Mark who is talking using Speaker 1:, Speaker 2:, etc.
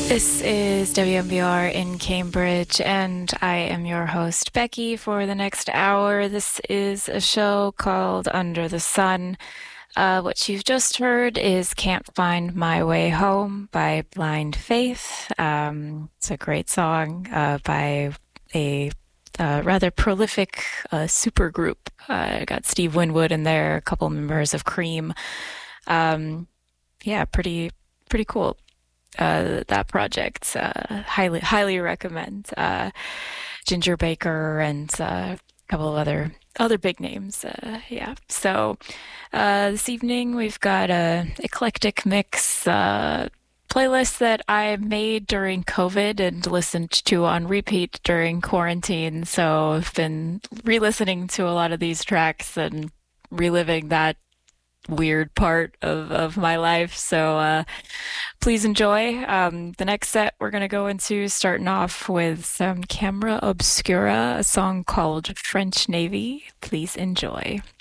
Speaker 1: This is WMBR in Cambridge, and I am your host, Becky, for the next hour. This is a show called Under the Sun. What you've just heard is Can't Find My Way Home by Blind Faith. It's a great song by a rather prolific supergroup. Got Steve Winwood in there, a couple members of Cream. Yeah, pretty cool. That project. Highly recommend. Ginger Baker and a couple of other big names. Yeah. So this evening we've got a eclectic mix playlist that I made during COVID and listened to on repeat during quarantine. So I've been re-listening to a lot of these tracks and reliving that weird part of my life. So please enjoy. The next set we're going to go into starting off with some Camera Obscura, a song called French Navy. Please enjoy.